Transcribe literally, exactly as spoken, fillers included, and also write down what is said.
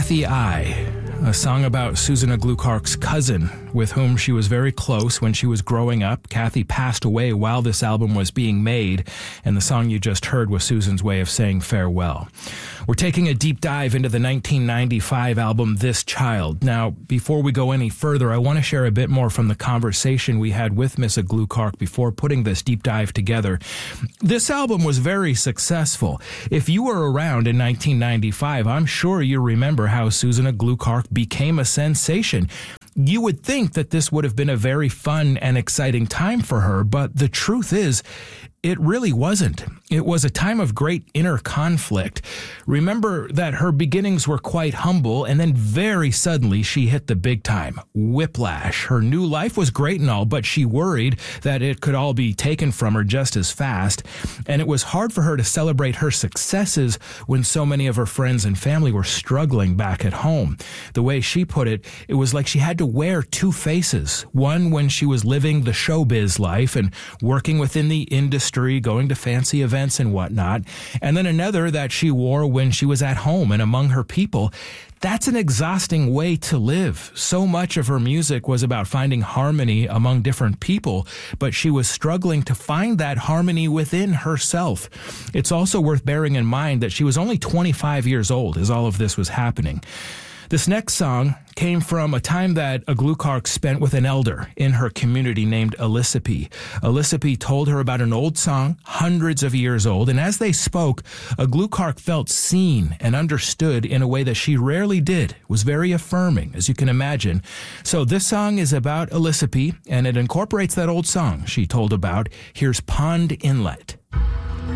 Kathy I, a song about Susan Aglukark's cousin, with whom she was very close when she was growing up. Kathy passed away while this album was being made, and the song you just heard was Susan's way of saying farewell. We're taking a deep dive into the nineteen ninety-five album This Child. Now, before we go any further, I want to share a bit more from the conversation we had with Miss Aglukark before putting this deep dive together. This album was very successful. If you were around in nineteen ninety-five, I'm sure you remember how Susan Aglukark became a sensation. You would think that this would have been a very fun and exciting time for her, but the truth is, it really wasn't. It was a time of great inner conflict. Remember that her beginnings were quite humble, and then very suddenly she hit the big time. Whiplash. Her new life was great and all, but she worried that it could all be taken from her just as fast, and it was hard for her to celebrate her successes when so many of her friends and family were struggling back at home. The way she put it, it was like she had to wear two faces. One when she was living the showbiz life and working within the industry, going to fancy events and whatnot, and then another that she wore when she was at home and among her people. That's an exhausting way to live. So much of her music was about finding harmony among different people, but she was struggling to find that harmony within herself. It's also worth bearing in mind that she was only twenty-five years old as all of this was happening. This next song came from a time that Aglukark spent with an elder in her community named Elisippi. Elisippi told her about an old song, hundreds of years old, and as they spoke, Aglukark felt seen and understood in a way that she rarely did. It was very affirming, as you can imagine. So this song is about Elisippi, and it incorporates that old song she told about. Here's Pond Inlet.